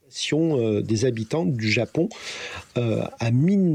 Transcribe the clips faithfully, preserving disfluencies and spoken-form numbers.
Euh, des habitants du Japon euh, à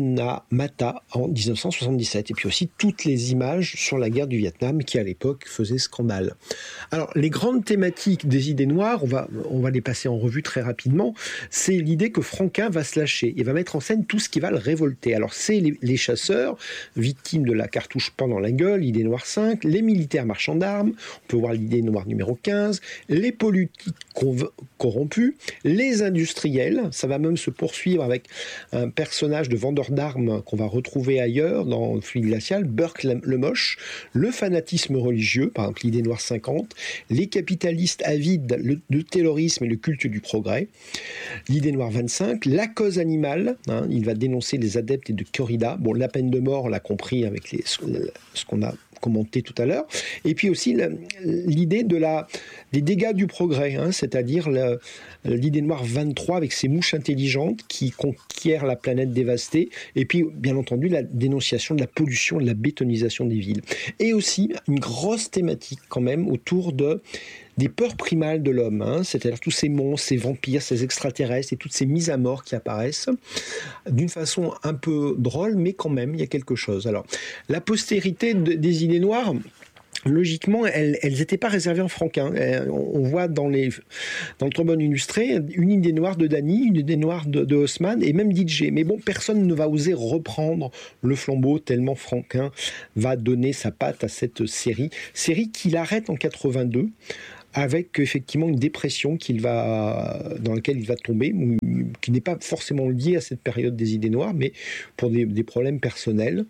Minamata en dix-neuf cent soixante-dix-sept, et puis aussi toutes les images sur la guerre du Vietnam qui à l'époque faisaient scandale. Alors les grandes thématiques des idées noires, on va, on va les passer en revue très rapidement. C'est l'idée que Franquin va se lâcher et va mettre en scène tout ce qui va le révolter. Alors c'est les, les chasseurs victimes de la cartouche pendant la gueule, idée noire cinq, les militaires marchands d'armes, on peut voir l'idée noire numéro quinze, les politiques corrompus, les industriels, ça va même se poursuivre avec un personnage de vendeur d'armes qu'on va retrouver ailleurs dans le Fluide glacial, Burke le Moche, le fanatisme religieux, par exemple l'idée noire cinquante, les capitalistes avides, le, le terrorisme et le culte du progrès, l'idée noire vingt-cinq, la cause animale, hein, il va dénoncer les adeptes de corrida, bon la peine de mort on l'a compris avec les, ce qu'on a commenté tout à l'heure, et puis aussi l'idée de la, des dégâts du progrès, hein, c'est-à-dire le, l'idée noire vingt-trois avec ses mouches intelligentes qui conquièrent la planète dévastée, et puis bien entendu la dénonciation de la pollution, de la bétonisation des villes. Et aussi une grosse thématique quand même autour de des peurs primales de l'homme, hein, c'est-à-dire tous ces monstres, ces vampires, ces extraterrestres et toutes ces mises à mort qui apparaissent d'une façon un peu drôle, mais quand même, il y a quelque chose. Alors, la postérité de, des idées noires, logiquement, elles n'étaient pas réservées en Franquin. On voit dans, les, dans le trombone illustré une idée noire de Dany, une idée noire de, de Haussmann et même D J. Mais bon, personne ne va oser reprendre le flambeau tellement Franquin va donner sa patte à cette série. Série qu'il arrête en quatre-vingt-deux avec effectivement une dépression qu'il va, dans laquelle il va tomber, qui n'est pas forcément liée à cette période des idées noires, mais pour des, des problèmes personnels.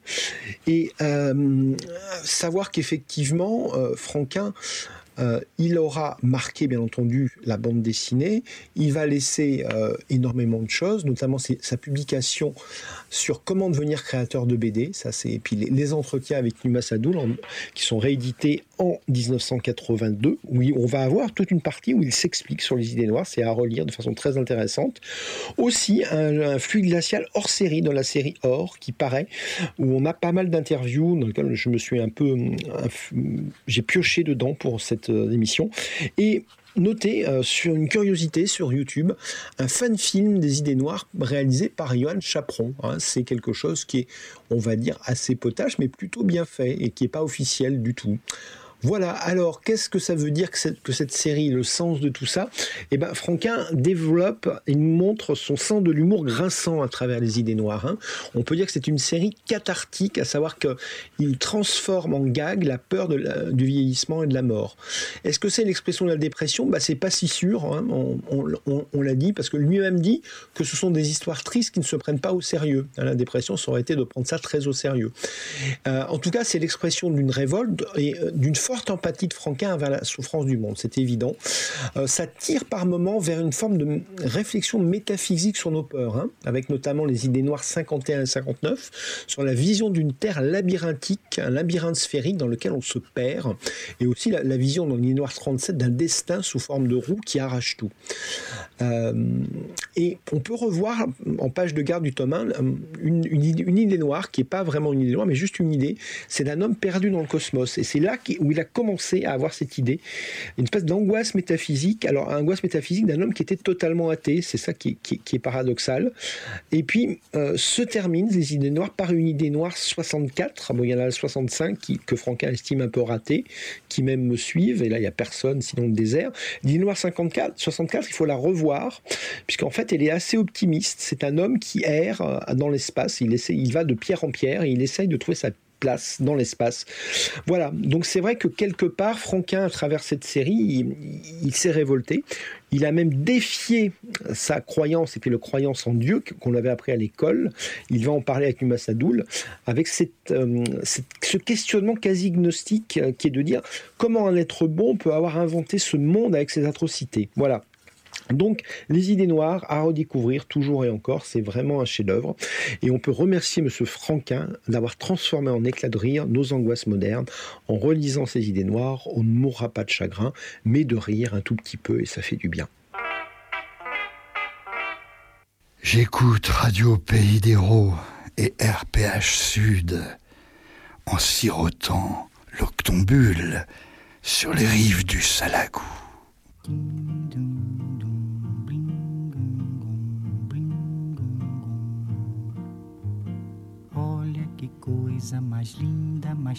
Et euh, savoir qu'effectivement, euh, Franquin, euh, il aura marqué, bien entendu, la bande dessinée. Il va laisser euh, énormément de choses, notamment ses, sa publication sur comment devenir créateur de B D. Ça, c'est, et puis les, les entretiens avec Numa Sadoul, en, qui sont réédités en dix-neuf cent quatre-vingt-deux, où on va avoir toute une partie où il s'explique sur les idées noires. C'est à relire de façon très intéressante. Aussi, un, un Fluide glacial hors série, dans la série Or, qui paraît, où on a pas mal d'interviews dans lesquelles je me suis un peu... Un, j'ai pioché dedans pour cette euh, émission. Et notez euh, sur une curiosité sur YouTube un fan film des idées noires réalisé par Johan Chaperon. Hein, c'est quelque chose qui est, on va dire, assez potache, mais plutôt bien fait et qui n'est pas officiel du tout. Voilà, alors qu'est-ce que ça veut dire que cette, que cette série, le sens de tout ça ? Eh bien, Franquin développe et nous montre son sens de l'humour grinçant à travers les idées noires. Hein. On peut dire que c'est une série cathartique, à savoir qu'il transforme en gag la peur de la, du vieillissement et de la mort. Est-ce que c'est l'expression de la dépression ? Bah, c'est pas si sûr, hein. on, on, on, on l'a dit, parce que lui-même dit que ce sont des histoires tristes qui ne se prennent pas au sérieux. La dépression, ça aurait été de prendre ça très au sérieux. Euh, en tout cas, c'est l'expression d'une révolte et euh, d'une force forte empathie de Franquin vers la souffrance du monde, c'est évident. Euh, ça tire par moments vers une forme de réflexion métaphysique sur nos peurs, hein, avec notamment les idées noires cinquante et un et cinquante-neuf, sur la vision d'une terre labyrinthique, un labyrinthe sphérique dans lequel on se perd, et aussi la, la vision dans l'idée noire trente-sept d'un destin sous forme de roue qui arrache tout. Euh, et on peut revoir en page de garde du tome un une, une, idée, une idée noire qui n'est pas vraiment une idée noire, mais juste une idée, c'est d'un homme perdu dans le cosmos, et c'est là où il a commencé à avoir cette idée, une espèce d'angoisse métaphysique, alors angoisse métaphysique d'un homme qui était totalement athée, c'est ça qui est, qui, qui est paradoxal, et puis euh, se terminent les idées noires par une idée noire soixante-quatre, bon il y en a la soixante-cinq qui, que Franquin estime un peu ratée, qui même me suivent, et là il n'y a personne sinon le désert. L'idée noire cinquante-quatre, soixante-quatre, il faut la revoir, puisqu'en fait elle est assez optimiste, c'est un homme qui erre dans l'espace, il, essaie, il va de pierre en pierre, et il essaye de trouver sa place dans l'espace. Voilà, donc c'est vrai que quelque part, Franquin, à travers cette série, il, il s'est révolté. Il a même défié sa croyance, et puis la croyance en Dieu, qu'on avait appris à l'école. Il va en parler avec Numa Sadoul, avec cette, euh, cette, ce questionnement quasi gnostique euh, qui est de dire comment un être bon peut avoir inventé ce monde avec ses atrocités. Voilà. Donc, les idées noires à redécouvrir toujours et encore, c'est vraiment un chef-d'œuvre. Et on peut remercier M. Franquin d'avoir transformé en éclat de rire nos angoisses modernes. En relisant ces idées noires, on ne mourra pas de chagrin, mais de rire un tout petit peu, et ça fait du bien. J'écoute Radio Pays d'Hérault et R P H Sud en sirotant l'octombule sur les rives du Salagou. Que coisa mais linda, mais